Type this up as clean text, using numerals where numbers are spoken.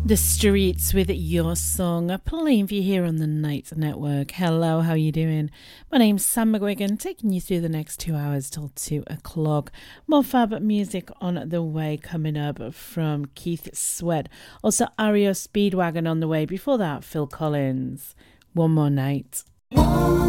The Streets with Your Song, playing for you here on the Night Network. Hello, how you doing? My name's Sam McGuigan, taking you through the next 2 hours till 2 o'clock. More fab music on the way, coming up from Keith Sweat. Also, Ario Speedwagon on the way. Before that, Phil Collins. One More Night.